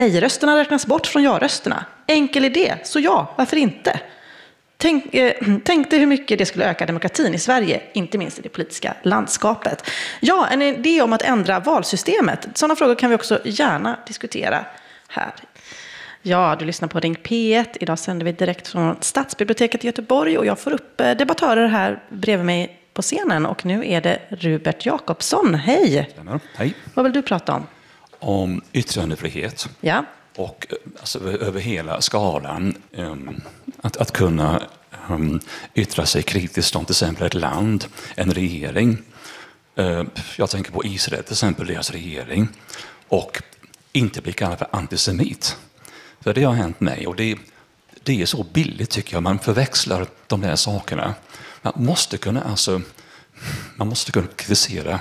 nej-rösterna räknas bort från ja-rösterna. Enkel idé, så ja, varför inte? Tänk dig hur mycket det skulle öka demokratin i Sverige, inte minst i det politiska landskapet. Ja, en idé om att ändra valsystemet. Sådana frågor kan vi också gärna diskutera här. Ja, du lyssnar på Ring P1. Idag sänder vi direkt från Stadsbiblioteket i Göteborg och jag får upp debattörer här bredvid mig på scenen. Och nu är det Rupert Jacobsson. Hej! Hej. Vad vill du prata om? Om yttrandefrihet. Ja. Och alltså, över hela skalan att kunna yttra sig kritiskt om till exempel ett land, en regering. Jag tänker på Israel till exempel, deras regering. Och inte bli kallad för antisemit. För det har hänt mig och det är så billigt tycker jag. Man förväxlar de där sakerna. Man måste kunna kritisera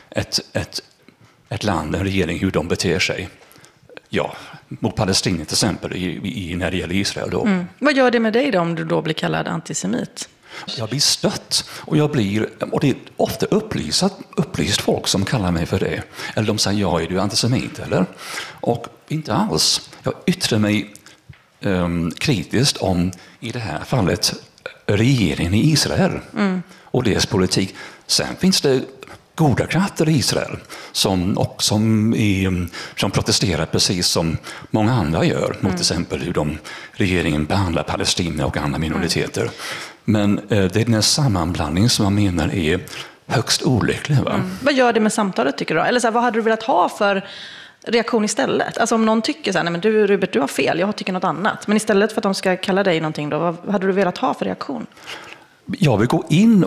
ett land, en regering, hur de beter sig. Ja, mot Palestina till exempel när det gäller Israel då. Mm. Vad gör det med dig då om du då blir kallad antisemit? Jag blir stött och det är ofta upplyst folk som kallar mig för det. Eller de säger, ja, är du antisemit eller? Och inte alls. Jag yttrar mig kritiskt om, i det här fallet, regeringen i Israel och deras politik. Sen finns det goda krafter i Israel som protesterar precis som många andra gör mot till exempel hur regeringen behandlar Palestina och andra minoriteter. Men det är den här sammanblandningen som jag menar är högst olycklig. Va? Vad gör det med samtalet tycker du? Eller så här, vad hade du velat ha för reaktion istället? Alltså om någon tycker så här, nej men du Rupert, du har fel, jag tycker något annat. Men istället för att de ska kalla dig någonting då, vad hade du velat ha för reaktion? Jag vill gå in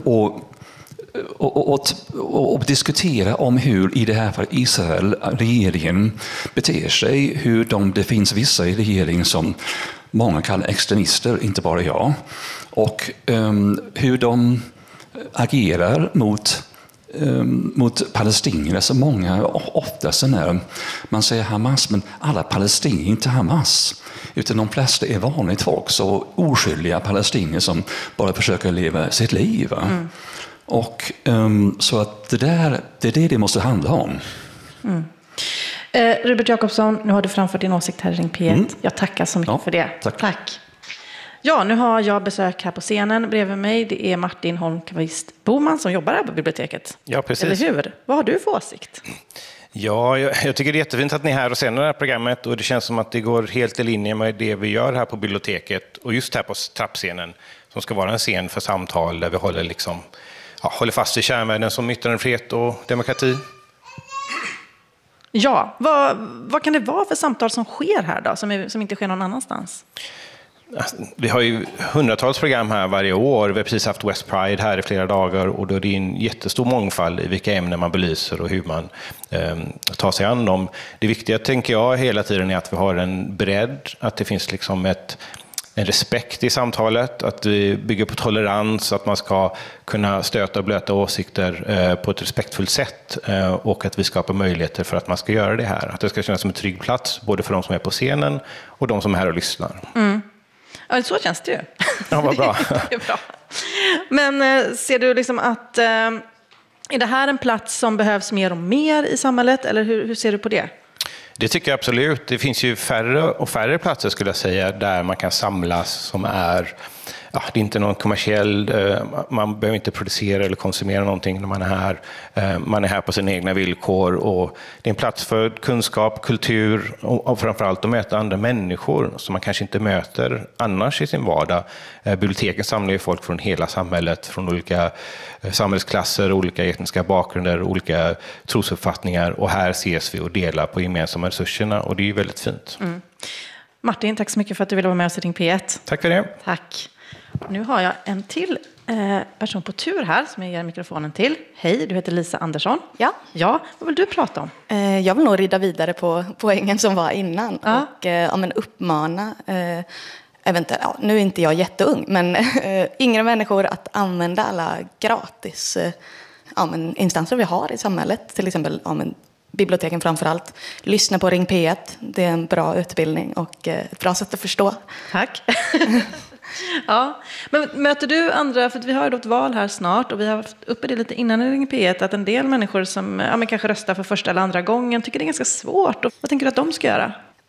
och diskutera om hur i det här fallet Israel, regeringen beter sig, det finns vissa i regeringen som många kallar extremister, inte bara jag, och hur de agerar mot palestinier. Så många, ofta så när man säger Hamas, men alla palestinier är inte Hamas, utan de flesta är vanligt folk, så oskyldiga palestinier som bara försöker leva sitt liv. Och så att det är det måste handla om. Rupert Jacobsson, nu har du framfört din åsikt här i Ring P1. Jag tackar så mycket för det. Tack. Ja, nu har jag besök här på scenen. Bredvid mig det är Martin Holmqvist Boman som jobbar här på biblioteket. Ja, precis. Eller hur? Vad har du för åsikt? Ja, jag tycker det är jättefint att ni är här och sänder det här programmet. Och det känns som att det går helt i linje med det vi gör här på biblioteket. Och just här på trappscenen som ska vara en scen för samtal där vi håller fast vid kärnvärden som yttrandefrihet och demokrati. Ja, vad kan det vara för samtal som sker här då, som inte sker någon annanstans? Vi har ju hundratals program här varje år. Vi har precis haft West Pride här i flera dagar och då är det en jättestor mångfald i vilka ämnen man belyser och hur man tar sig an dem. Det viktiga tänker jag hela tiden är att vi har en bredd, att det finns liksom en respekt i samtalet, att vi bygger på tolerans, att man ska kunna stöta och blöta åsikter på ett respektfullt sätt och att vi skapar möjligheter för att man ska göra det här. Att det ska kännas som en trygg plats både för de som är på scenen och de som är här och lyssnar. Ja, så känns det ju. Ja, vad bra. Det är bra. Men ser du liksom att är det här en plats som behövs mer och mer i samhället, eller hur ser du på det? Det tycker jag absolut. Det finns ju färre och färre platser skulle jag säga där man kan samlas som är, det är inte någon kommersiell, man behöver inte producera eller konsumera någonting när man är här. Man är här på sina egna villkor och det är en plats för kunskap, kultur och framförallt att möta andra människor som man kanske inte möter annars i sin vardag. Biblioteken samlar ju folk från hela samhället, från olika samhällsklasser, olika etniska bakgrunder, olika trosuppfattningar och här ses vi och delar på gemensamma resurserna och det är ju väldigt fint. Martin, tack så mycket för att du ville vara med oss i Ring P1. Tack för det. Tack. Nu har jag en till person på tur här som jag ger mikrofonen till. Hej, du heter Lisa Andersson. Ja, vad vill du prata om? Jag vill nog rida vidare på poängen som var innan och uppmana nu är inte jag jätteung, men yngre människor att använda alla gratis instanser vi har i samhället, till exempel biblioteken framförallt. Lyssna på Ring P1, det är en bra utbildning och ett bra sätt att förstå. Tack. Ja, men möter du andra, för vi har ju ett val här snart och vi har haft uppe det lite innan i Ring P1 att en del människor som kanske röstar för första eller andra gången tycker det är ganska svårt. Och vad tänker du att de ska göra?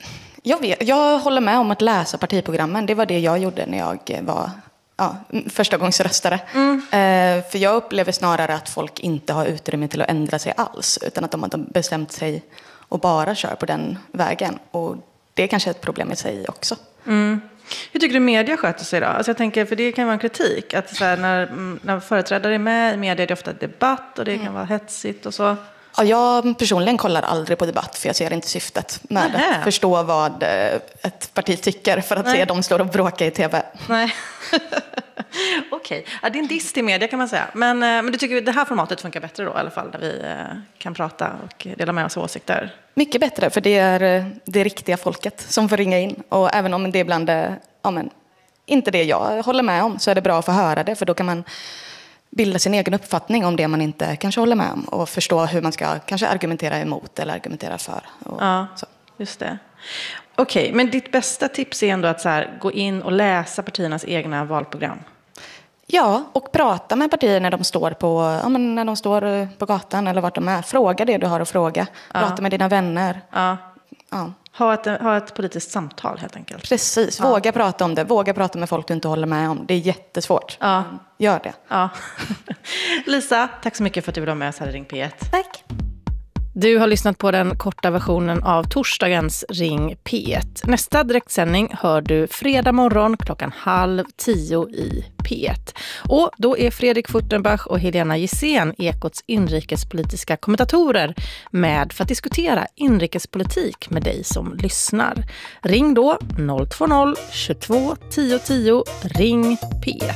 Jag håller med om att läsa partiprogrammen. Det var det jag gjorde när jag var första gångs röstare. För jag upplever snarare att folk inte har utrymme till att ändra sig alls. Utan att de har bestämt sig och bara kör på den vägen. Och det är kanske ett problem i sig också. Hur tycker du media sköter sig då? Alltså jag tänker, för det kan vara en kritik. Att så här, när företrädare är med i media är det ofta debatt och det kan vara hetsigt och så. Ja, jag personligen kollar aldrig på debatt för jag ser inte syftet med att förstå vad ett parti tycker för att se dem stå och bråka i tv. Nej. Okej. Ja, det är en diss till media kan man säga. Men du tycker det här formatet funkar bättre då i alla fall, där vi kan prata och dela med oss åsikter? Mycket bättre, för det är det riktiga folket som får ringa in. Och även om det ibland är inte det jag håller med om, så är det bra att få höra det, för då kan man bilda sin egen uppfattning om det man inte kanske håller med om och förstå hur man ska kanske argumentera emot eller argumentera för. Så. Just det. Okej, men ditt bästa tips är ändå att så här, gå in och läsa partiernas egna valprogram. Ja, och prata med partier när de står när de står på gatan eller vart de är. Fråga det du har att fråga. Prata med dina vänner. Ja. Ha ett politiskt samtal helt enkelt. Precis, våga prata om det. Våga prata med folk du inte håller med om. Det är jättesvårt. Gör det. Ja. Lisa, tack så mycket för att du ville vara med oss här i Ring P1. Tack. Du har lyssnat på den korta versionen av torsdagens Ring P1. Nästa direktsändning hör du fredag morgon 9:30 i P1. Och då är Fredrik Furtenbach och Helena Gissén, Ekots inrikespolitiska kommentatorer, med för att diskutera inrikespolitik med dig som lyssnar. Ring då 020 22 10 10. Ring P1.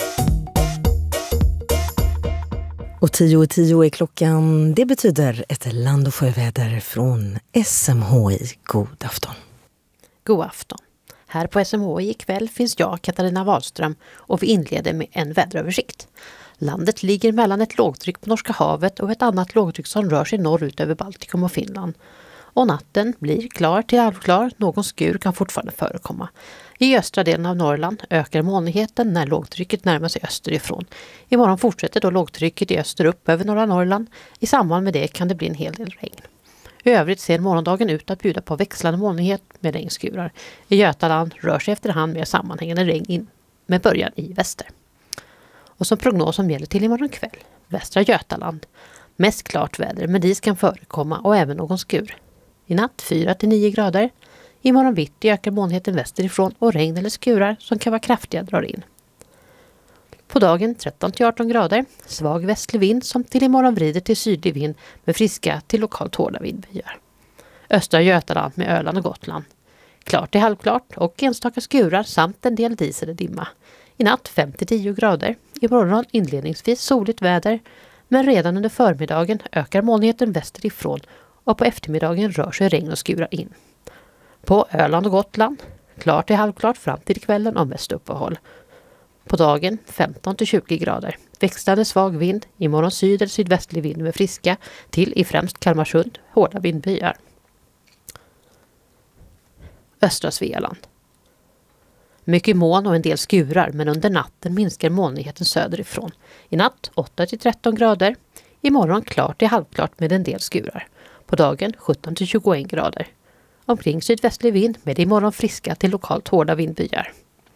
Och 10:10 är klockan. Det betyder ett land- och sjöväder från SMHI. God afton. God afton. Här på SMHI ikväll finns jag, Katarina Wahlström, och vi inleder med en väderöversikt. Landet ligger mellan ett lågtryck på Norska havet och ett annat lågtryck som rör sig norrut över Baltikum och Finland. Och natten blir klar till halvklar, någon skur kan fortfarande förekomma. I östra delen av Norrland ökar molnigheten när lågtrycket närmar sig österifrån. Imorgon fortsätter då lågtrycket i öster upp över norra Norrland. I samband med det kan det bli en hel del regn. I övrigt ser morgondagen ut att bjuda på växlande molnighet med regnskurar. I Götaland rör sig efterhand mer sammanhängande regn in med början i väster. Och som prognos som gäller till imorgon kväll. Västra Götaland. Mest klart väder, men dis kan förekomma och även någon skur. I natt 4-9 grader. Imorgon bitti ökar molnigheten västerifrån och regn eller skurar som kan vara kraftiga drar in. På dagen 13-18 grader. Svag västlig vind som till imorgon vrider till sydlig vind med friska till lokalt hårda vindbyar. Östra Götaland med Öland och Gotland. Klart till halvklart och enstaka skurar samt en del dis eller dimma. I natt 5-10 grader. Imorgon inledningsvis soligt väder. Men redan under förmiddagen ökar molnigheten västerifrån och på eftermiddagen rör sig regn och skurar in. På Öland och Gotland, klart till halvklart fram till kvällen och mest uppehåll. På dagen 15-20 grader. Växlande svag vind, imorgon syd- eller sydvästlig vind med friska till i främst Kalmarsund, hårda vindbyar. Östra Svealand. Mycket moln och en del skurar, men under natten minskar molnigheten söderifrån. I natt 8-13 grader. Imorgon klart till halvklart med en del skurar. På dagen 17-21 grader. Omkring sydvästlig vind med imorgon friska till lokalt hårda vindbyar.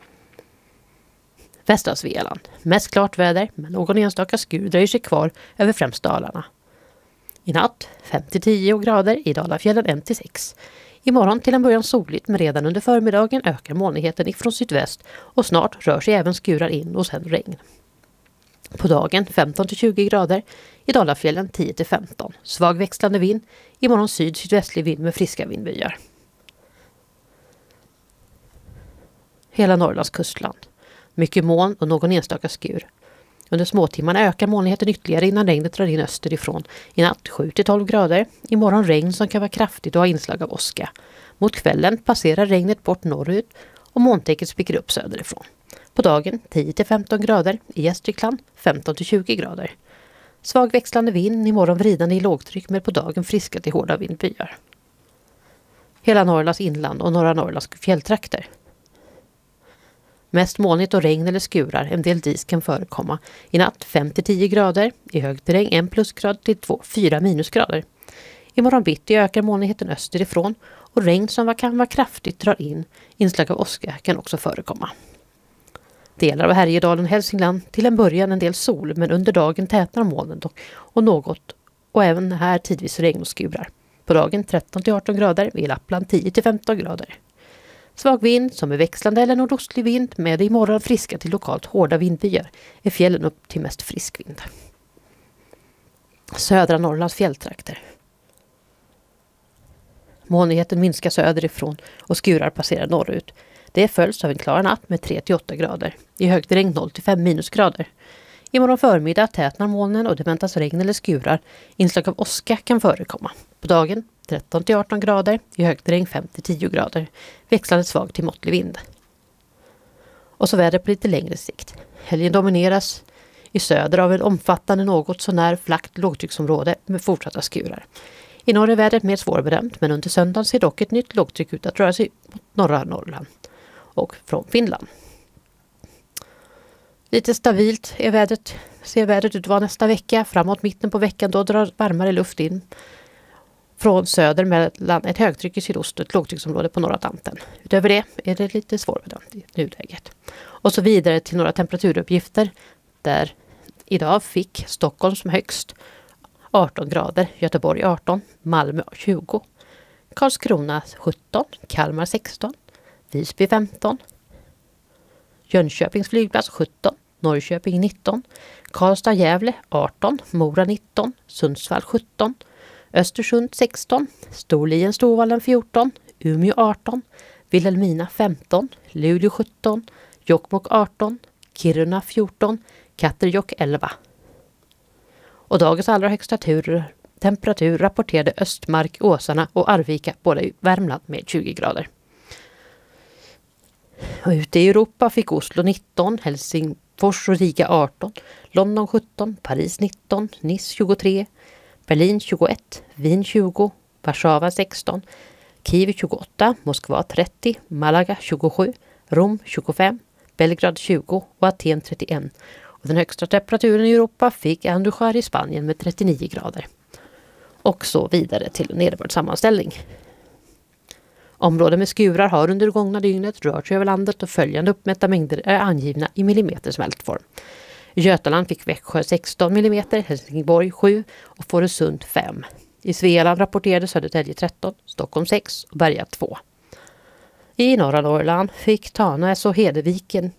Västra Svealand. Mest klart väder, men någon enstaka skur dröjer sig kvar över främst Dalarna. I natt 5-10 grader, i Dalafjällen 1-6. Imorgon till en början soligt, men redan under förmiddagen ökar molnigheten ifrån sydväst och snart rör sig även skurar in och sen regn. På dagen 15-20 grader, i Dalafjällen 10-15. Svag växlande vind, imorgon sydvästlig vind med friska vindbyar. Hela Norrlands kustland. Mycket moln och någon enstaka skur. Under småtimmarna ökar molnigheten ytterligare innan regnet drar in österifrån. I natt 7-12 grader. Imorgon regn som kan vara kraftigt och ha inslag av åska. Mot kvällen passerar regnet bort norrut och molntäcket spricker upp söderifrån. På dagen 10-15 grader. I Gästrikland 15-20 grader. Svag växlande vind, imorgon vridande i lågtryck med på dagen friska till hårda vindbyar. Hela Norrlands inland och norra Norrlands fjälltrakter. Mest molnigt och regn eller skurar, en del dis kan förekomma. I natt 5-10 grader, i hög terräng 1 plusgrad till 4 minusgrader. Imorgon bitti ökar molnigheten österifrån och regn som kan vara kraftigt drar in. Inslag av åska kan också förekomma. Delar av Härjedalen och Hälsingland till en början en del sol, men under dagen tätnar molnen och även här tidvis regn och skurar. På dagen 13-18 grader, i Lappland 10-15 grader. Svag vind som är växlande eller nordostlig vind med imorgon friska till lokalt hårda vindbyar är fjällen upp till mest frisk vind. Södra Norrlands fjälltrakter. Molnigheten minskar söderifrån och skurar passerar norrut. Det följs av en klar natt med 3-8 grader. I högt regn 0-5 minusgrader. Imorgon förmiddag tätnar molnen och det väntas regn eller skurar. Inslag av åska kan förekomma. På dagen 13-18 grader, i högt regn 5-10 grader. Växlande svag till måttlig vind. Och så väder på lite längre sikt. Helgen domineras i söder av en omfattande något så när flackt lågtrycksområde med fortsatta skurar. I norr är vädret mer svårbedömt, men under söndagen ser dock ett nytt lågtryck ut att röra sig mot norra Norrland och från Finland. Lite stabilt ser vädret ut att vara nästa vecka. Framåt mitten på veckan då drar varmare luft in från söder mellan ett högtryck i sydost och ett lågtrycksområde på norra Atlanten. Utöver det är det lite svårbedömt i nuläget. Och så vidare till några temperaturuppgifter där idag fick Stockholm som högst 18 grader, Göteborg 18, Malmö 20, Karlskrona 17, Kalmar 16, Visby 15, Jönköpings flygplats 17, Norrköping 19, Karlstad Gävle 18, Mora 19, Sundsvall 17, Östersund 16, Storlien Storvallen 14, Umeå 18, Vilhelmina 15, Luleå 17, Jokkmokk 18, Kiruna 14, Katterjåkk 11. Och dagens allra högsta temperatur rapporterade Östmark, Åsarna och Arvika, båda i Värmland, med 20 grader. Och ute i Europa fick Oslo 19, Helsingfors och Riga 18, London 17, Paris 19, Nice 23, Berlin 21, Wien 20, Warszawa 16, Kiev 28, Moskva 30, Malaga 27, Rom 25, Belgrad 20 och Aten 31. Och den högsta temperaturen i Europa fick Andújar i Spanien med 39 grader. Och så vidare till en nederbördssammanställning. Områden med skurar har under det gångna dygnet rört sig över landet och följande uppmätta mängder är angivna i millimeter smältform. I Götaland fick Växjö 16 mm, Helsingborg 7 och Fårösund 5. I Svealand rapporterade Södertälje 13, Stockholm 6 och Berga 2. I norra Norrland fick Tanäs och Hedviken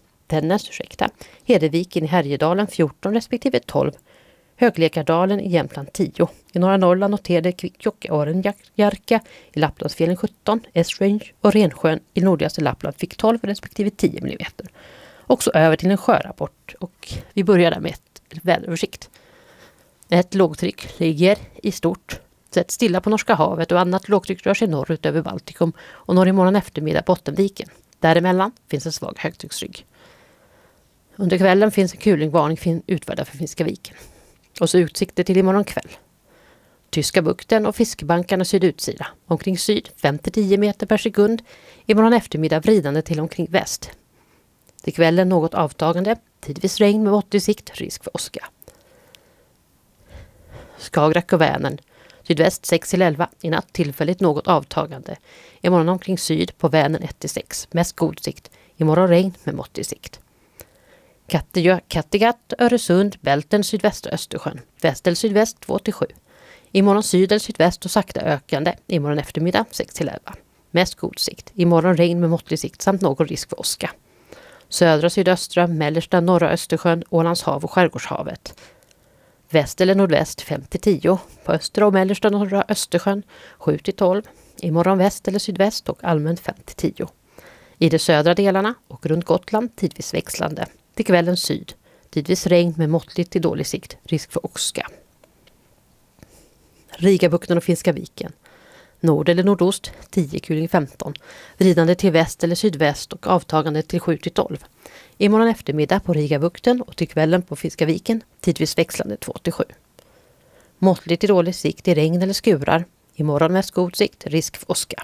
i Härjedalen 14 respektive 12. Höglekardalen i Jämtland 10. I norra Norrland noterade Kvikkjokk, Arenjarka i Lapplandsfjällen 17, Esrange och Rensjön i nordligaste Lappland fick 12 respektive 10 mm. Också över till en sjörapport och vi börjar där med ett väderöversikt. Ett lågtryck ligger i stort sett stilla på Norska havet och annat lågtryck rör sig norrut över Baltikum och norr imorgon eftermiddag Bottenviken. Däremellan finns en svag högtrycksrygg. Under kvällen finns en kulingvarning utfärdad för Finska viken. Och så utsikter till imorgon kväll. Tyska bukten och fiskebankarna sydutsida. Omkring syd 5-10 meter per sekund. Imorgon eftermiddag vridande till omkring väst. Till kvällen något avtagande. Tidvis regn med måttlig sikt. Risk för åska. Skagerrak och Vänern. Sydväst 6-11. I natt tillfälligt något avtagande. Imorgon omkring syd på Vänern 1-6. Mest god sikt. Imorgon regn med måttlig sikt. Kattegatt, Öresund, Bälten, sydvästra Östersjön. Väst eller sydväst 2-7. Imorgon syd eller sydväst och sakta ökande. Imorgon eftermiddag 6-11. Mest god sikt. Imorgon regn med måttlig sikt samt någon risk för åska. Södra, sydöstra, mellersta, norra Östersjön, Ålands hav och Skärgårdshavet. Väst eller nordväst 5-10. På östra och mellersta norra Östersjön 7-12. Imorgon väst eller sydväst och allmänt 5-10. I de södra delarna och runt Gotland tidvis växlande. Till kvällen syd. Tidvis regn med måttligt till dålig sikt. Risk för åska. Rigabukten och Finska viken. Nord eller nordost 10 kuling 15. Vridande till väst eller sydväst och avtagande till 7-12. Imorgon eftermiddag på Rigabukten och till kvällen på Finska viken. Tidvis växlande 2-7. Måttligt till dålig sikt i regn eller skurar. Imorgon mest god sikt. Risk för åska.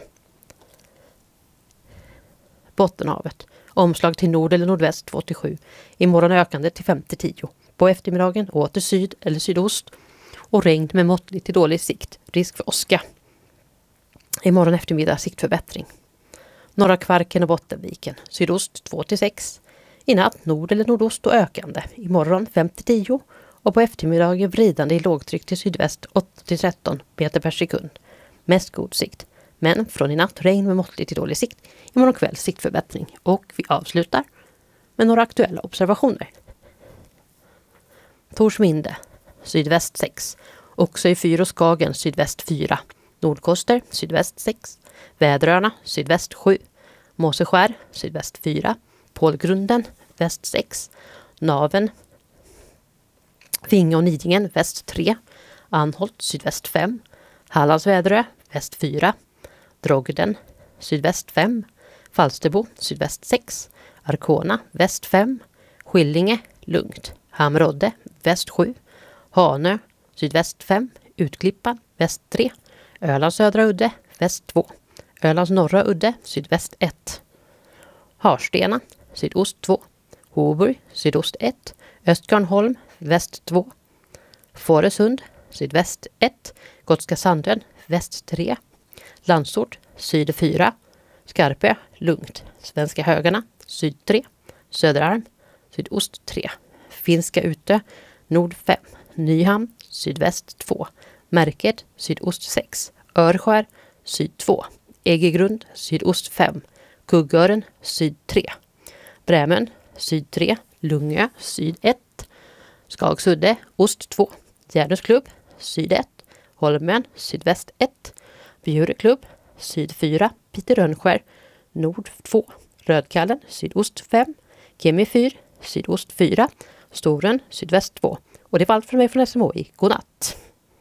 Bottenhavet. Omslag till nord eller nordväst 2-7. Imorgon ökande till 5-10. På eftermiddagen åter syd eller sydost och regn med måttlig till dålig sikt. Risk för åska. Imorgon eftermiddag siktförbättring. Norra Kvarken och Bottenviken. Sydost 2-6. I natt nord eller nordost och ökande. Imorgon 5-10. Och på eftermiddagen vridande i lågtryck till sydväst 8-13 meter per sekund. Mest god sikt. Men från i natt regn med måttlig till dålig sikt. Imorgon kväll siktförbättring. Och vi avslutar med några aktuella observationer. Torsminde. Sydväst 6. Också i Fyr och Skagen sydväst 4. Nordkoster sydväst 6. Väderöarna sydväst 7. Måseskär sydväst 4. Pålgrunden väst 6. Naven, Vinge och Nidingen väst 3. Anholt sydväst 5. Hallands Väderö väst 4. Drogden sydväst 5. Falsterbo sydväst 6. Arkona väst 5. Skillinge lugnt. Hamrodde väst 7. Hanö sydväst 5. Utklippan väst 3. Ölands södra udde väst 2. Ölands norra udde sydväst 1. Harstena sydost 2. Hoburg sydost 1. Östgarnholm väst 2. Fårösund sydväst 1. Gotska Sandön väst 3. Landsort syd 4. Skarpö lugnt. Svenska Högarna syd 3. Söderarm sydost 3. Finska Utö nord 5. Nyhamn sydväst 2. Märket sydost 6. Örskär syd 2. Egegrund sydost 5. Kuggören syd 3. Brämön syd 3. Lungö syd 1. Skagsudde ost 2. Järnusklubb syd 1. Holmön sydväst 1. Bjureklubb syd 4. Piterönskär nord 2. Rödkallen sydost 5. Kemi 4 sydost 4. Storen sydväst 2. Och det var allt från mig från SMHI. Godnatt!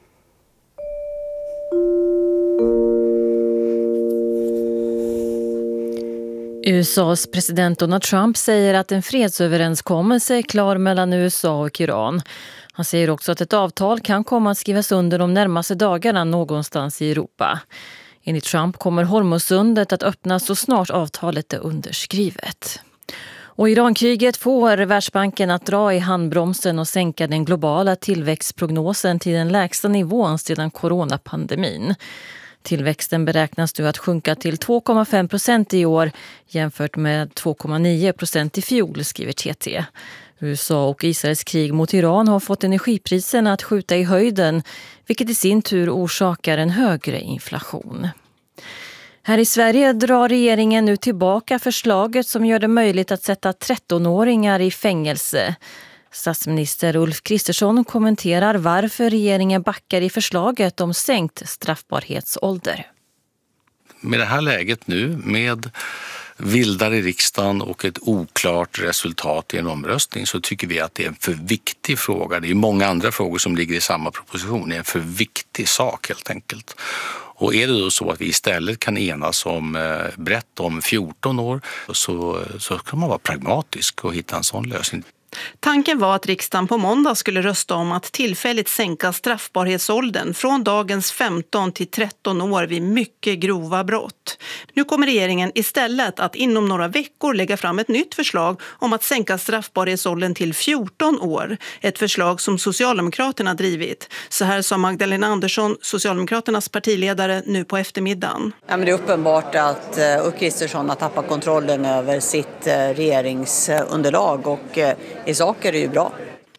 USAs president Donald Trump säger att en fredsöverenskommelse är klar mellan USA och Iran. Han säger också att ett avtal kan komma att skrivas under de närmaste dagarna någonstans i Europa. Enligt Trump kommer Hormuzsundet att öppnas så snart avtalet är underskrivet. Och Irankriget får Världsbanken att dra i handbromsen och sänka den globala tillväxtprognosen till den lägsta nivån sedan coronapandemin. Tillväxten beräknas nu att sjunka till 2,5% i år jämfört med 2,9% i fjol, skriver TT. USA och Israels krig mot Iran har fått energipriserna att skjuta i höjden, vilket i sin tur orsakar en högre inflation. Här i Sverige drar regeringen nu tillbaka förslaget som gör det möjligt att sätta 13-åringar i fängelse. Statsminister Ulf Kristersson kommenterar varför regeringen backar i förslaget om sänkt straffbarhetsålder. Med det här läget nu, med vildar i riksdagen och ett oklart resultat i en omröstning, så tycker vi att det är en för viktig fråga. Det är många andra frågor som ligger i samma proposition. Det är en för viktig sak helt enkelt. Och är det då så att vi istället kan enas om brett om 14 år så kan man vara pragmatisk och hitta en sån lösning. Tanken var att riksdagen på måndag skulle rösta om att tillfälligt sänka straffbarhetsåldern från dagens 15 till 13 år vid mycket grova brott. Nu kommer regeringen istället att inom några veckor lägga fram ett nytt förslag om att sänka straffbarhetsåldern till 14 år. Ett förslag som Socialdemokraterna drivit. Så här sa Magdalena Andersson, Socialdemokraternas partiledare, nu på eftermiddagen. Ja, men det är uppenbart att Ulf Kristersson har tappat kontrollen över sitt regeringsunderlag och i sak är det ju bra.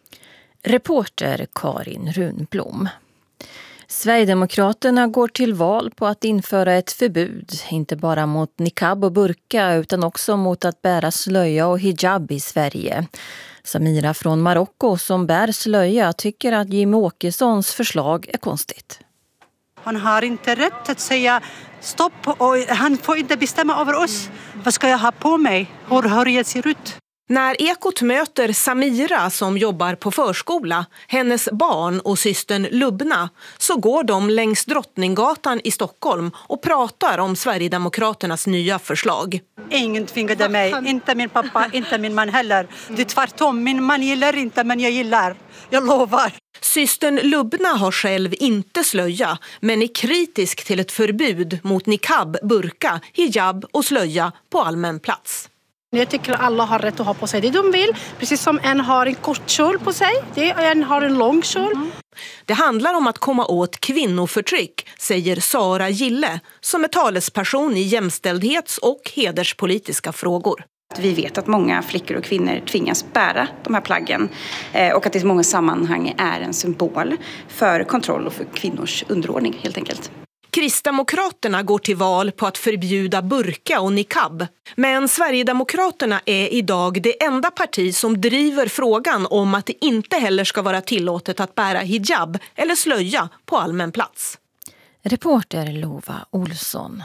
Reporter Karin Runblom. Sverigedemokraterna går till val på att införa ett förbud, inte bara mot niqab och burka utan också mot att bära slöja och hijab i Sverige. Samira från Marocko som bär slöja tycker att Jimmie Åkessons förslag är konstigt. Han har inte rätt att säga stopp och han får inte bestämma över oss. Vad ska jag ha på mig? Hur jag ser ut? När Ekot möter Samira som jobbar på förskola, hennes barn och systern Lubna, så går de längs Drottninggatan i Stockholm och pratar om Sverigedemokraternas nya förslag. Ingen tvingade mig, inte min pappa, inte min man heller. Det är tvärtom, min man gillar inte men jag gillar, jag lovar. Systern Lubna har själv inte slöja men är kritisk till ett förbud mot niqab, burka, hijab och slöja på allmän plats. Jag tycker att alla har rätt att ha på sig det de vill. Precis som en har en kort kjol på sig, en har en lång kjol. Det handlar om att komma åt kvinnoförtryck, säger Sara Gille, som är talesperson i jämställdhets- och hederspolitiska frågor. Vi vet att många flickor och kvinnor tvingas bära de här plaggen och att det i många sammanhang är en symbol för kontroll och för kvinnors underordning helt enkelt. Kristdemokraterna går till val på att förbjuda burka och niqab. Men Sverigedemokraterna är idag det enda parti som driver frågan om att det inte heller ska vara tillåtet att bära hijab eller slöja på allmän plats. Reporter Lova Olsson.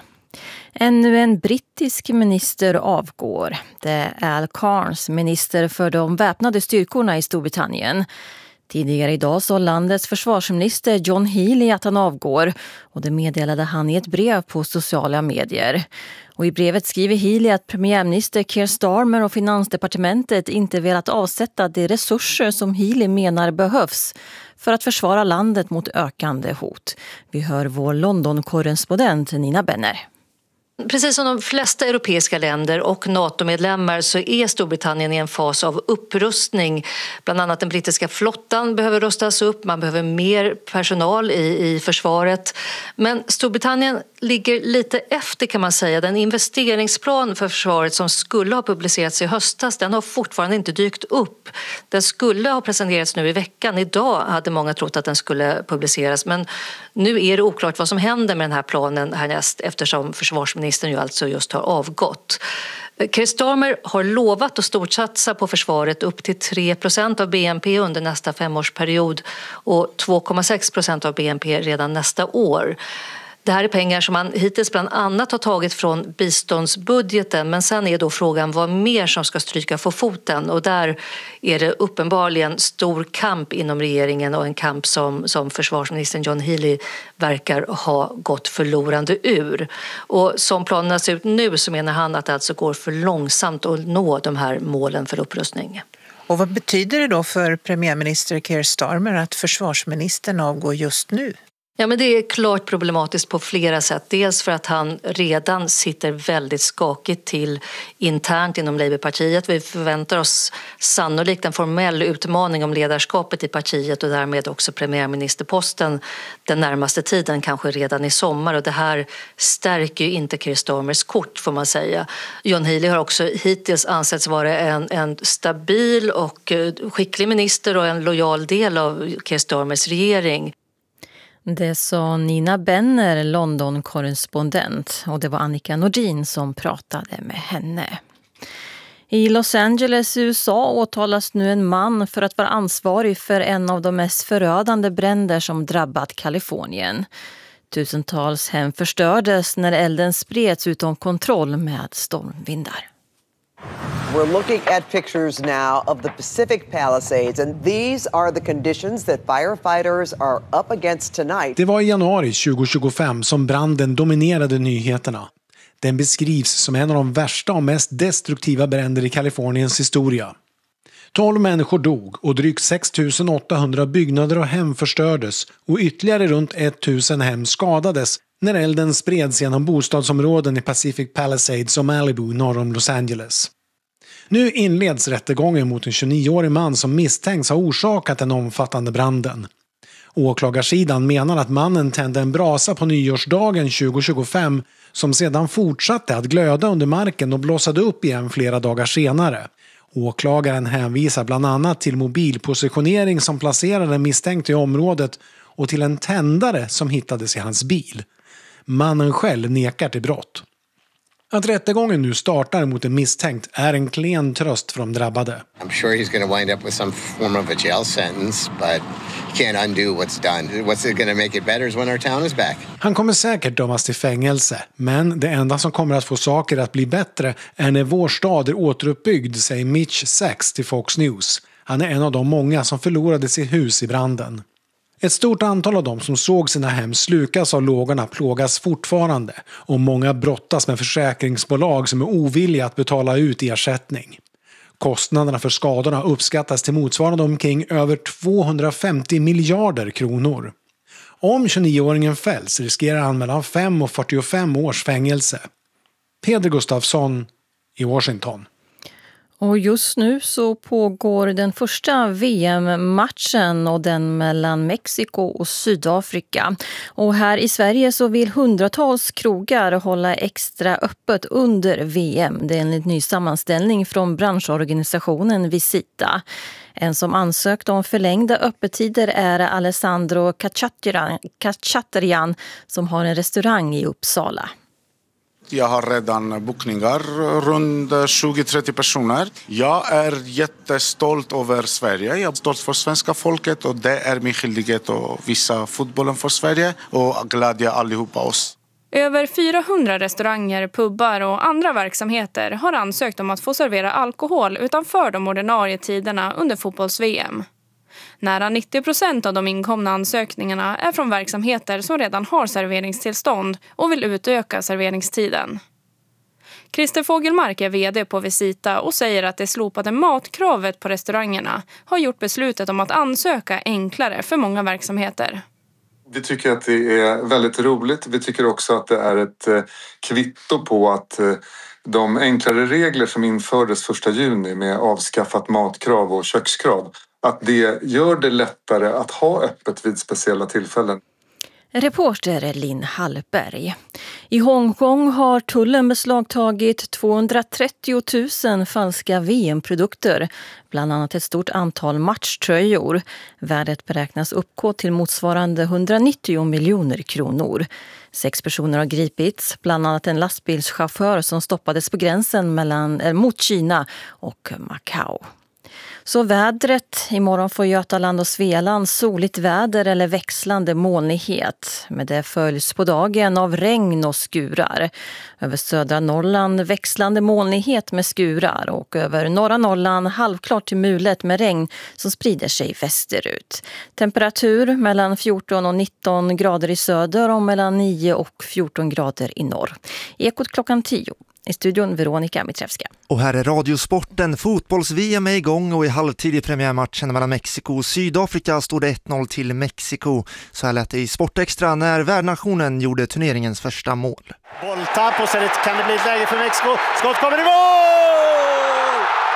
Ännu en brittisk minister avgår. Det är Al Cairns, minister för de väpnade styrkorna i Storbritannien. Tidigare idag sa landets försvarsminister John Healey att han avgår, och det meddelade han i ett brev på sociala medier. Och i brevet skriver Healey att premiärminister Keir Starmer och finansdepartementet inte velat avsätta de resurser som Healey menar behövs för att försvara landet mot ökande hot. Vi hör vår London-korrespondent Nina Benner. Precis som de flesta europeiska länder och NATO-medlemmar så är Storbritannien i en fas av upprustning. Bland annat den brittiska flottan behöver rustas upp, man behöver mer personal i försvaret. Men Storbritannien ligger lite efter kan man säga. Den investeringsplan för försvaret som skulle ha publicerats i höstas, den har fortfarande inte dykt upp. Den skulle ha presenterats nu i veckan. Idag hade många trott att den skulle publiceras, men nu är det oklart vad som händer med den här planen härnäst eftersom försvarsministern ju alltså just har avgått. Keir Starmer har lovat att stortsatsa på försvaret upp till 3% av BNP under nästa 5-årsperiod och 2,6% av BNP redan nästa år. Det här är pengar som man hittills bland annat har tagit från biståndsbudgeten, men sen är då frågan vad mer som ska stryka på foten, och där är det uppenbarligen stor kamp inom regeringen och en kamp som försvarsministern John Healey verkar ha gått förlorande ur. Och som planerna ser ut nu så menar han att det alltså går för långsamt att nå de här målen för upprustning. Och vad betyder det då för premiärminister Keir Starmer att försvarsministern avgår just nu? Ja, men det är klart problematiskt på flera sätt. Dels för att han redan sitter väldigt skakigt till internt inom Labourpartiet. Vi förväntar oss sannolikt en formell utmaning om ledarskapet i partiet och därmed också premiärministerposten den närmaste tiden, kanske redan i sommar. Och det här stärker ju inte Keir Starmers kort får man säga. John Healey har också hittills ansetts vara en stabil och skicklig minister och en lojal del av Keir Starmers regering. Det sa Nina Benner, London-korrespondent, och det var Annika Nordin som pratade med henne. I Los Angeles, USA, åtalas nu en man för att vara ansvarig för en av de mest förödande bränder som drabbat Kalifornien. Tusentals hem förstördes när elden spreds utom kontroll med stormvindar. We're looking at pictures now of the Pacific Palisades, and these are the conditions that firefighters are up against tonight. Det var i januari 2025 som branden dominerade nyheterna. Den beskrivs som en av de värsta och mest destruktiva bränder i Kaliforniens historia. 12 människor dog och drygt 6 800 byggnader och hem förstördes och ytterligare runt 1000 hem skadades när elden spreds genom bostadsområden i Pacific Palisades och Malibu norr om Los Angeles. Nu inleds rättegången mot en 29-årig man som misstänks ha orsakat den omfattande branden. Åklagarsidan menar att mannen tände en brasa på nyårsdagen 2025 som sedan fortsatte att glöda under marken och blossade upp igen flera dagar senare. Åklagaren hänvisar bland annat till mobilpositionering som placerade misstänkt i området och till en tändare som hittades i hans bil. Mannen själv nekar till brott. Att rättegången nu startar mot en misstänkt är en klen tröst för de drabbade. I'm sure he's going to wind up with some form of a jail sentence, but you can't undo what's done. What's it going to make it better is when our town is back. Han kommer säkert dömas till fängelse, men det enda som kommer att få saker att bli bättre är när vår stad är återuppbyggd, säger Mitch Sachs till Fox News. Han är en av de många som förlorade sitt hus i branden. Ett stort antal av dem som såg sina hem slukas av lågorna plågas fortfarande och många brottas med försäkringsbolag som är ovilliga att betala ut ersättning. Kostnaderna för skadorna uppskattas till motsvarande omkring över 250 miljarder kronor. Om 29-åringen fälls riskerar han mellan 5 och 45 års fängelse. Peder Gustafsson i Washington. Och just nu så pågår den första VM-matchen och den mellan Mexiko och Sydafrika. Och här i Sverige så vill hundratals krogar hålla extra öppet under VM. Det är en ny sammanställning från branschorganisationen Visita. En som ansökt om förlängda öppettider är Alessandro Kachatarian som har en restaurang i Uppsala. Jag har redan bokningar runt 20-30 personer. Jag är jättestolt över Sverige. Jag är stolt för svenska folket och det är min skyldighet att visa fotbollen för Sverige och glädja allihopa oss. Över 400 restauranger, pubbar och andra verksamheter har ansökt om att få servera alkohol utanför de ordinarie tiderna under fotbolls-VM. Nära 90% av de inkomna ansökningarna är från verksamheter som redan har serveringstillstånd och vill utöka serveringstiden. Christer Fogelmark är vd på Visita och säger att det slopade matkravet på restaurangerna har gjort beslutet om att ansöka enklare för många verksamheter. Vi tycker att det är väldigt roligt. Vi tycker också att det är ett kvitto på att de enklare regler som infördes 1 juni med avskaffat matkrav och kökskrav, att det gör det lättare att ha öppet vid speciella tillfällen. Reporter Linn Hallberg. I Hongkong har tullen beslagtagit 230 000 falska VM-produkter, bland annat ett stort antal matchtröjor. Värdet beräknas uppgå till motsvarande 190 miljoner kronor. 6 personer har gripits, bland annat en lastbilschaufför som stoppades på gränsen mot Kina och Macau. Så vädret. Imorgon får Götaland och Svealand soligt väder eller växlande molnighet. Men det följs på dagen av regn och skurar. Över södra Norrland växlande molnighet med skurar. Och över norra Norrland halvklart till mulet med regn som sprider sig västerut. Temperatur mellan 14 och 19 grader i söder och mellan 9 och 14 grader i norr. Ekot klockan 10. I studion Veronica Mitrevska. Och här är Radiosporten. Fotbolls-VM är igång och i halvtid i premiärmatchen mellan Mexiko och Sydafrika stod det 1-0 till Mexiko. Så här lät det i Sportextra när värdnationen gjorde turneringens första mål. Bolltapp och sen kan det bli ett läge för Mexiko. Skott kommer i mål!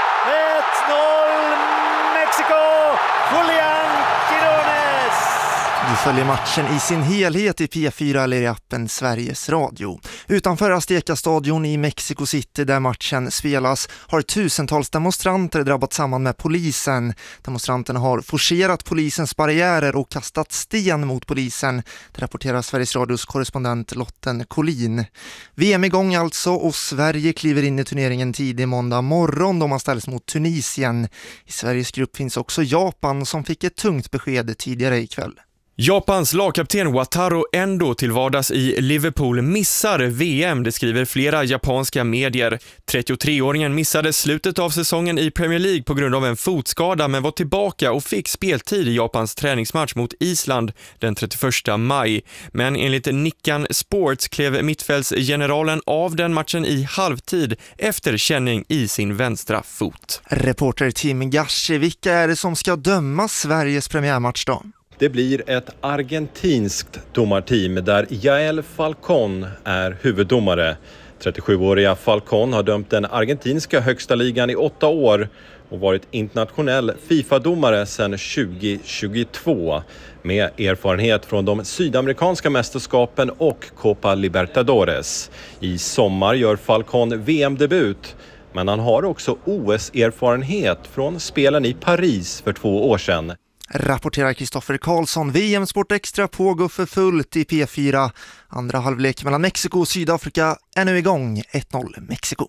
1-0 Mexiko! Julian Quirones! Du följer matchen i sin helhet i P4 eller i appen Sveriges Radio. Utanför Azteca-stadion i Mexico City där matchen spelas har tusentals demonstranter drabbat samman med polisen. Demonstranterna har forcerat polisens barriärer och kastat sten mot polisen. Det rapporterar Sveriges Radios korrespondent Lotten Collin. VM igång alltså och Sverige kliver in i turneringen tidig måndag morgon då man ställs mot Tunisien. I Sveriges grupp finns också Japan som fick ett tungt besked tidigare ikväll. Japans lagkapten Wataru Endo till vardags i Liverpool missar VM, det skriver flera japanska medier. 33-åringen missade slutet av säsongen i Premier League på grund av en fotskada men var tillbaka och fick speltid i Japans träningsmatch mot Island den 31 maj. Men enligt Nikkan Sports klev mittfältsgeneralen av den matchen i halvtid efter känning i sin vänstra fot. Reporter Tim Gashi, vilka är det som ska döma Sveriges premiärmatch då? Det blir ett argentinskt domarteam där Yael Falcón är huvuddomare. 37-åriga Falcón har dömt den argentinska högsta ligan i 8 år och varit internationell FIFA-domare sedan 2022 med erfarenhet från de sydamerikanska mästerskapen och Copa Libertadores. I sommar gör Falcón VM-debut, men han har också OS-erfarenhet från spelen i Paris för 2 år sedan. Rapporterar Kristoffer Karlsson. VM Sport Extra pågår för fullt i P4. Andra halvlek mellan Mexiko och Sydafrika är nu igång. 1-0 Mexiko.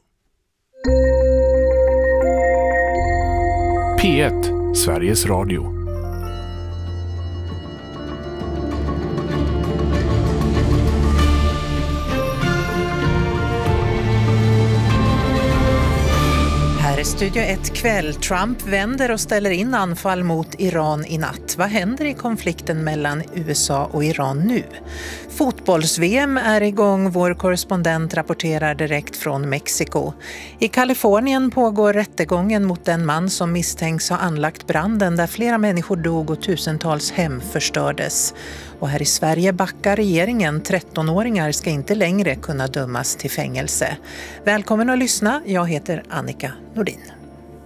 P1, Sveriges Radio. Här är Studio 1 kväll. Trump vänder och ställer in anfall mot Iran i natt. Vad händer i konflikten mellan USA och Iran nu? Fotbolls-VM är igång. Vår korrespondent rapporterar direkt från Mexiko. I Kalifornien pågår rättegången mot den man som misstänks ha anlagt branden där flera människor dog och tusentals hem förstördes. Och här i Sverige backar regeringen. 13-åringar ska inte längre kunna dömas till fängelse. Välkommen att lyssna. Jag heter Annika Nordin.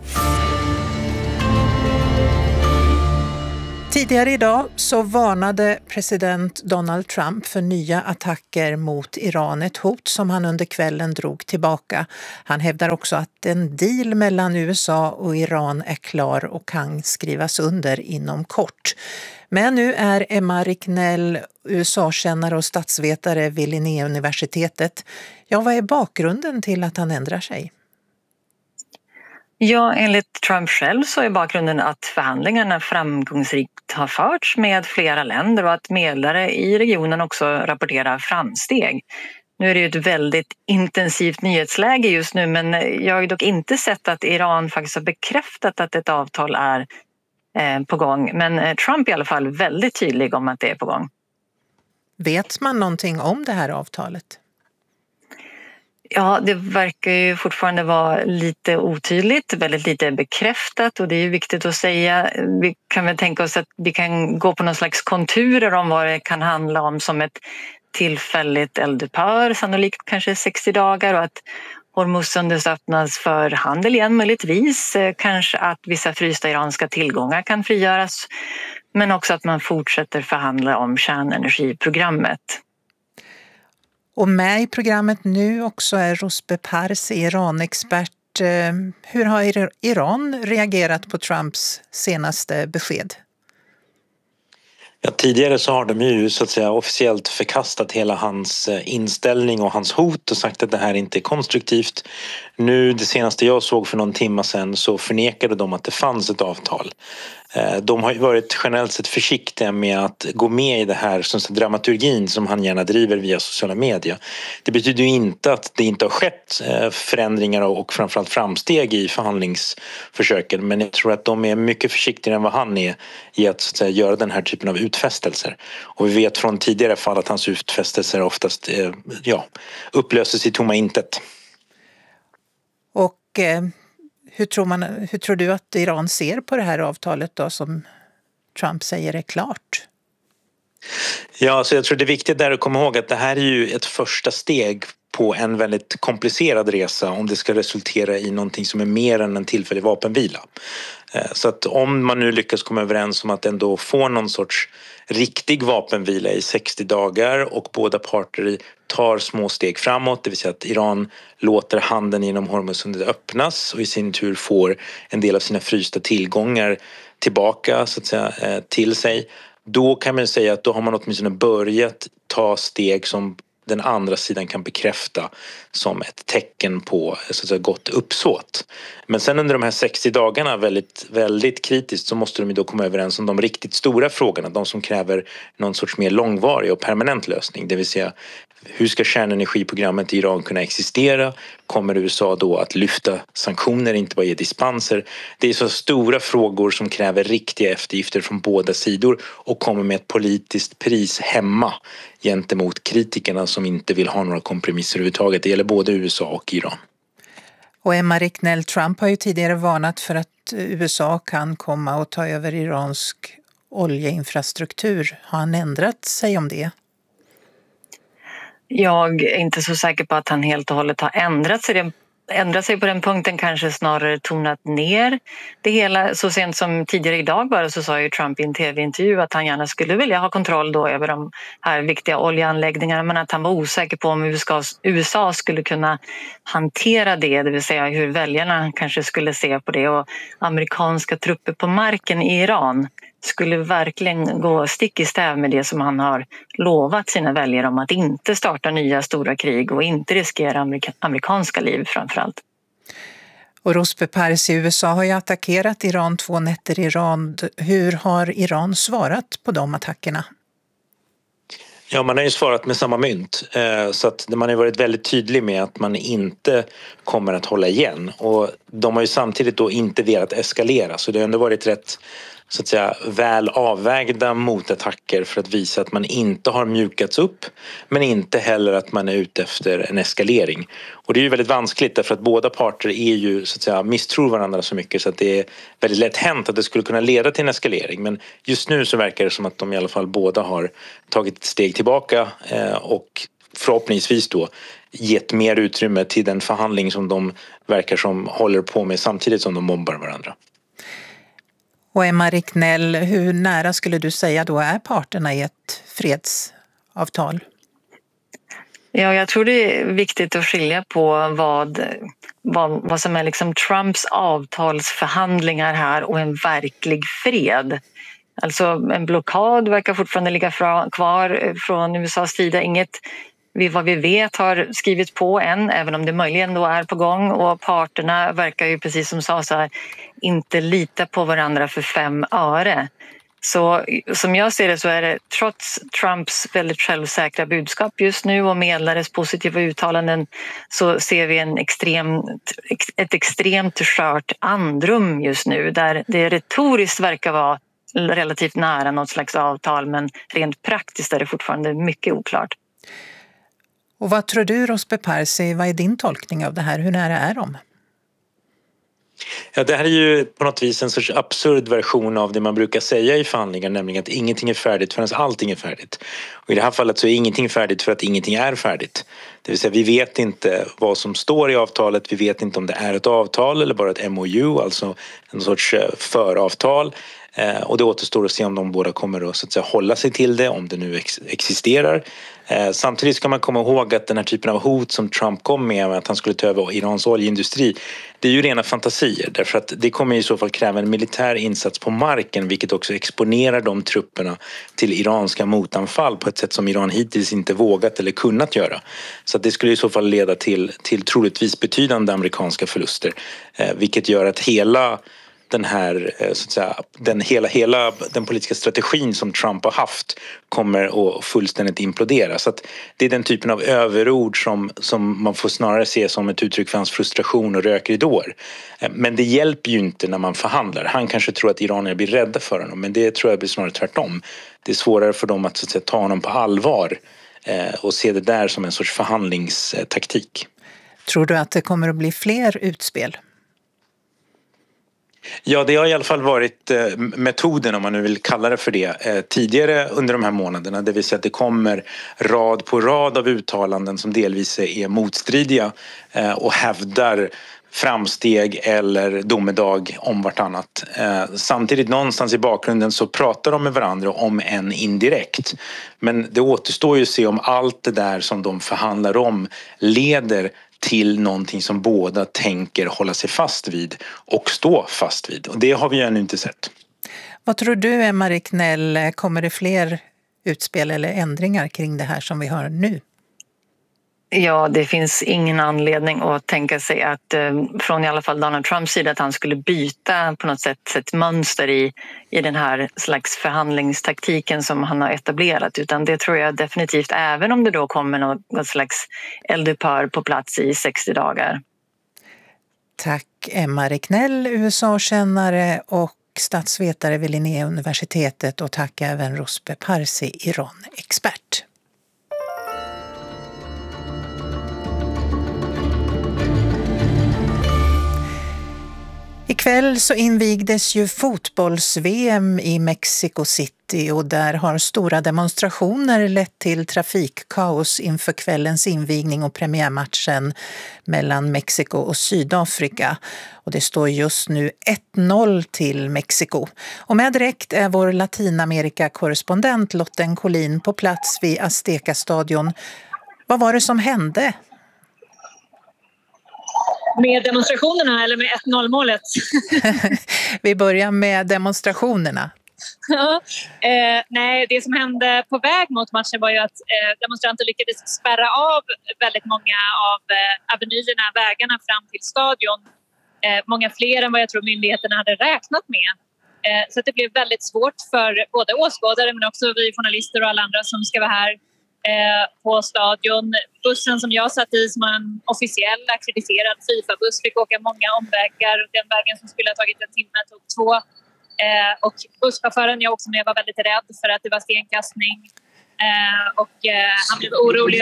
Tidigare idag så varnade president Donald Trump för nya attacker mot Iran, ett hot som han under kvällen drog tillbaka. Han hävdar också att en deal mellan USA och Iran är klar och kan skrivas under inom kort. Men nu är Emma Ricknell, USA-kännare och statsvetare vid Linnéuniversitetet. Ja, vad är bakgrunden till att han ändrar sig? Ja, enligt Trump själv så är bakgrunden att förhandlingarna framgångsrikt har förts med flera länder och att medlare i regionen också rapporterar framsteg. Nu är det ju ett väldigt intensivt nyhetsläge just nu, men jag har dock inte sett att Iran faktiskt har bekräftat att ett avtal är på gång. Men Trump är i alla fall väldigt tydlig om att det är på gång. Vet man någonting om det här avtalet? Ja, det verkar ju fortfarande vara lite otydligt, väldigt lite bekräftat, och det är ju viktigt att säga. Vi kan väl tänka oss att vi kan gå på någon slags konturer om vad det kan handla om, som ett tillfälligt eldupphör, sannolikt kanske 60 dagar, och att Hormuzsundet öppnas för handel igen möjligtvis. Kanske att vissa frysta iranska tillgångar kan frigöras, men också att man fortsätter förhandla om kärnenergiprogrammet. Och med i programmet nu också är Ruspe Parsi, Iran-expert. Hur har Iran reagerat på Trumps senaste besked? Ja, tidigare så har de ju så att säga officiellt förkastat hela hans inställning och hans hot och sagt att det här inte är konstruktivt. Nu, det senaste jag såg för någon timme sedan, så förnekade de att det fanns ett avtal. De har ju varit generellt sett försiktiga med att gå med i det här som dramaturgin som han gärna driver via sociala medier. Det betyder ju inte att det inte har skett förändringar och framförallt framsteg i förhandlingsförsöken, men jag tror att de är mycket försiktigare än vad han är i att, så att säga, göra den här typen av utfästelser. Och vi vet från tidigare fall att hans utfästelser oftast upplöses i tomma intet. Och hur tror du att Iran ser på det här avtalet då, som Trump säger är klart? Ja, så jag tror det är viktigt där att komma ihåg att det här är ju ett första steg på en väldigt komplicerad resa om det ska resultera i någonting som är mer än en tillfällig vapenvila. Så att om man nu lyckas komma överens om att ändå få någon sorts riktig vapenvila i 60 dagar och båda parter tar små steg framåt, det vill säga att Iran låter handeln genom Hormuzsundet öppnas och i sin tur får en del av sina frysta tillgångar tillbaka, så att säga, till sig, då kan man säga att då har man åtminstone börjat ta steg som den andra sidan kan bekräfta som ett tecken på, så att säga, gott uppsåt. Men sen under de här 60 dagarna väldigt, väldigt kritiskt så måste de ju då komma överens om de riktigt stora frågorna, de som kräver någon sorts mer långvarig och permanent lösning. Det vill säga, hur ska kärnenergiprogrammet i Iran kunna existera? Kommer USA då att lyfta sanktioner, inte bara ge dispenser? Det är så stora frågor som kräver riktiga eftergifter från båda sidor och kommer med ett politiskt pris hemma gentemot kritikerna som inte vill ha några kompromisser överhuvudtaget. Det gäller både USA och Iran. Och Emma Ricknell, Trump har ju tidigare varnat för att USA kan komma och ta över iransk oljeinfrastruktur. Har han ändrat sig om det? Jag är inte så säker på att han helt och hållet har ändrat sig på den punkten, kanske snarare tonat ner det hela. Så sent som tidigare idag bara så sa ju Trump i en tv-intervju att han gärna skulle vilja ha kontroll då över de här viktiga oljeanläggningarna, men att han var osäker på om USA skulle kunna hantera det, det vill säga hur väljarna kanske skulle se på det, och amerikanska trupper på marken i Iran skulle verkligen gå stick i stäv med det som han har lovat sina väljare om att inte starta nya stora krig och inte riskera amerikanska liv framförallt. Och Ruspe Parsi, USA har ju attackerat Iran 2 nätter i rad. Hur har Iran svarat på de attackerna? Ja, man har ju svarat med samma mynt, så att man har varit väldigt tydlig med att man inte kommer att hålla igen, och de har ju samtidigt då inte velat eskalera, så det har ändå varit rätt, så att säga, väl avvägda motattacker för att visa att man inte har mjukats upp, men inte heller att man är ute efter en eskalering. Och det är ju väldigt vanskligt därför att båda parter är ju, så att säga, misstror varandra så mycket så att det är väldigt lätt hänt att det skulle kunna leda till en eskalering. Men just nu så verkar det som att de i alla fall båda har tagit ett steg tillbaka och förhoppningsvis då gett mer utrymme till den förhandling som de verkar som håller på med samtidigt som de bombar varandra. Och Emma Ricknell, hur nära skulle du säga då är parterna i ett fredsavtal? Ja, jag tror det är viktigt att skilja på vad som är liksom Trumps avtalsförhandlingar här och en verklig fred. Alltså en blockad verkar fortfarande ligga kvar från USAs sida. Inget vad vi vet har skrivits på än, även om det möjligen då är på gång. Och parterna verkar ju, precis som sa så här, inte lita på varandra för 5 öre. Så som jag ser det så är det, trots Trumps väldigt självsäkra budskap just nu och medlares positiva uttalanden, så ser vi ett extremt skört andrum just nu där det retoriskt verkar vara relativt nära något slags avtal, men rent praktiskt är det fortfarande mycket oklart. Och vad tror du, Rosbe Parsi, vad är din tolkning av det här? Hur nära är de? Ja, det här är ju på något vis en sorts absurd version av det man brukar säga i förhandlingar, nämligen att ingenting är färdigt förrän allting är färdigt. Och i det här fallet så är ingenting färdigt för att ingenting är färdigt. Det vill säga vi vet inte vad som står i avtalet, vi vet inte om det är ett avtal eller bara ett MOU, alltså en sorts föravtal. Och det återstår att se om de båda kommer att, så att säga, hålla sig till det, om det nu existerar. Samtidigt ska man komma ihåg att den här typen av hot som Trump kom med att han skulle ta över Irans oljeindustri, det är ju rena fantasier, därför att det kommer i så fall kräva en militär insats på marken, vilket också exponerar de trupperna till iranska motanfall på ett sätt som Iran hittills inte vågat eller kunnat göra. Så att det skulle i så fall leda till troligtvis betydande amerikanska förluster, vilket gör att hela den här, så att säga, hela den politiska strategin som Trump har haft kommer att fullständigt implodera. Så att det är den typen av överord som man får snarare se som ett uttryck för hans frustration och rökridåer. Men det hjälper ju inte när man förhandlar. Han kanske tror att iranier blir rädda för honom, men det tror jag blir snarare tvärtom. Det är svårare för dem att, så att säga, ta honom på allvar och se det där som en sorts förhandlingstaktik. Tror du att det kommer att bli fler utspel? Ja, det har i alla fall varit metoden, om man nu vill kalla det för det, tidigare under de här månaderna. Det vill säga att det kommer rad på rad av uttalanden som delvis är motstridiga och hävdar framsteg eller domedag om vartannat. Samtidigt någonstans i bakgrunden så pratar de med varandra om en indirekt. Men det återstår ju att se om allt det där som de förhandlar om leder till någonting som båda tänker hålla sig fast vid och stå fast vid. Och det har vi ju ännu inte sett. Vad tror du, Emma Ricknell, kommer det fler utspel eller ändringar kring det här som vi har nu? Ja, det finns ingen anledning att tänka sig att från i alla fall Donald Trumps sida att han skulle byta på något sätt ett mönster i den här slags förhandlingstaktiken som han har etablerat, utan det tror jag definitivt, även om det då kommer något slags eldupphör på plats i 60 dagar. Tack Emma Ricknell, USA-kännare och statsvetare vid Linnéuniversitetet, och tack även Rosbe Parsi, Iran-expert. Ikväll så invigdes ju fotbolls-VM i Mexico City och där har stora demonstrationer lett till trafikkaos inför kvällens invigning och premiärmatchen mellan Mexiko och Sydafrika. Och det står just nu 1-0 till Mexiko. Och med direkt är vår Latinamerika-korrespondent Lotten Collin på plats vid Azteca-stadion. Vad var det som hände? Med demonstrationerna eller med 1-0-målet? Vi börjar med demonstrationerna. Nej, det som hände på väg mot matchen var ju att demonstranter lyckades spärra av väldigt många av avenyerna, vägarna fram till stadion. Många fler än vad jag tror myndigheterna hade räknat med. Så att det blev väldigt svårt för både åskådare men också vi journalister och alla andra som ska vara här på stadion. Bussen som jag satt i, som en officiell akkrediterad FIFA-buss, fick åka många omvägar. Den vägen som skulle ha tagit en timme tog 2. Och busschauffören jag också med var väldigt rädd för att det var stenkastning. Och han blev orolig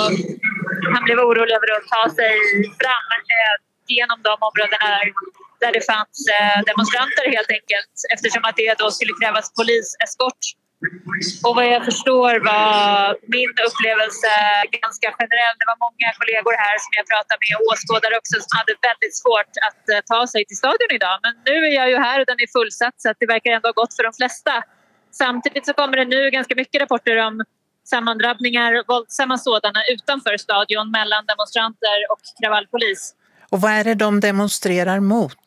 över att ta sig fram genom de områdena där det fanns demonstranter helt enkelt. Eftersom att det då skulle krävas poliseskort Och vad jag förstår var min upplevelse ganska generell. Det var många kollegor här som jag pratade med och åskådare också som hade väldigt svårt att ta sig till stadion idag. Men nu är jag ju här och den är fullsatt så att det verkar ändå ha gått för de flesta. Samtidigt så kommer det nu ganska mycket rapporter om sammandrabbningar, våldsamma sådana utanför stadion mellan demonstranter och kravallpolis. Och vad är det de demonstrerar mot?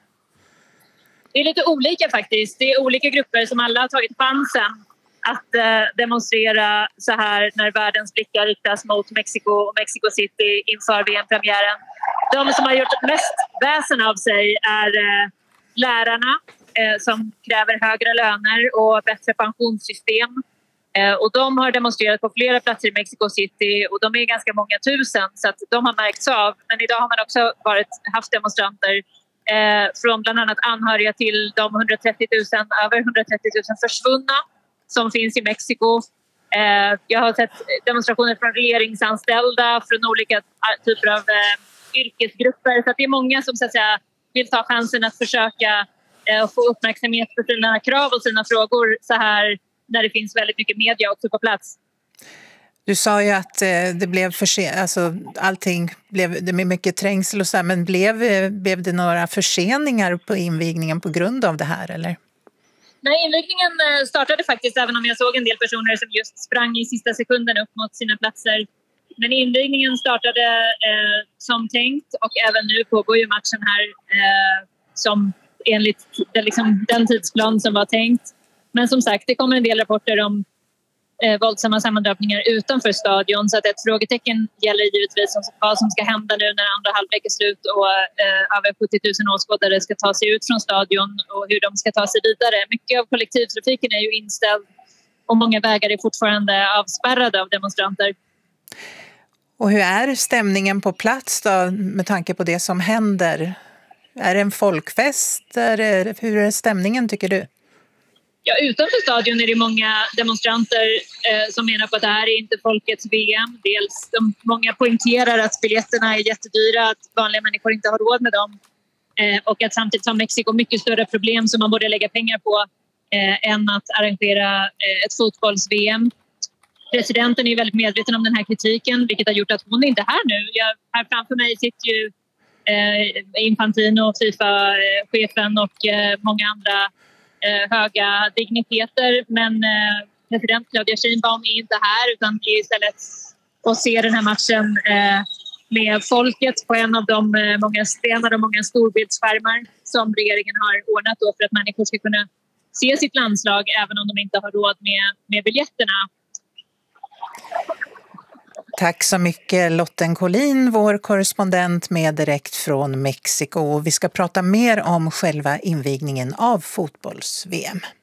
Det är lite olika faktiskt. Det är olika grupper som alla har tagit chansen att demonstrera så här när världens blickar riktas mot Mexiko och Mexico City inför VM-premiären. De som har gjort mest väsen av sig är lärarna som kräver högre löner och bättre pensionssystem. Och de har demonstrerat på flera platser i Mexico City och de är ganska många tusen så att de har märkts av. Men idag har man också haft demonstranter från bland annat anhöriga till de över 130 000 försvunna som finns i Mexiko. Jag har sett demonstrationer från regeringsanställda, från olika typer av yrkesgrupper. Så att det är många som så att säga, vill ta chansen att försöka få uppmärksamhet för sina krav och sina frågor så här när det finns väldigt mycket media också på plats. Du sa ju att det blev allting blev mycket trängsel och så här, men blev det några förseningar på invigningen på grund av det här eller? Nej, invigningen startade faktiskt även om jag såg en del personer som just sprang i sista sekunden upp mot sina platser. Men invigningen startade som tänkt och även nu pågår ju matchen här som enligt den tidsplan som var tänkt. Men som sagt, det kommer en del rapporter om våldsamma sammandrabbningar utanför stadion så att ett frågetecken gäller givetvis vad som ska hända nu när andra halvlek är slut och över 70 000 åskådare ska ta sig ut från stadion och hur de ska ta sig vidare. Mycket av kollektivtrafiken är ju inställd och många vägar är fortfarande avspärrade av demonstranter. Och hur är stämningen på plats då med tanke på det som händer? Är det en folkfest? Hur är stämningen tycker du? Ja, utanför stadion är det många demonstranter som menar på att det här är inte folkets VM. Dels många poängterar att biljetterna är jättedyra, att vanliga människor inte har råd med dem. Och att samtidigt har Mexiko mycket större problem som man borde lägga pengar på än att arrangera ett fotbolls-VM. Presidenten är väldigt medveten om den här kritiken, vilket har gjort att hon inte är här nu. Här framför mig sitter ju Infantino, FIFA-chefen och många andra höga digniteter, men president Claudia Sheinbaum är inte här utan är istället och ser den här matchen med folket på en av de många stenar och många storbildsskärmar som regeringen har ordnat då för att människor ska kunna se sitt landslag även om de inte har råd med biljetterna. Tack så mycket Lotten Collin, vår korrespondent med direkt från Mexiko. Vi ska prata mer om själva invigningen av fotbolls-VM.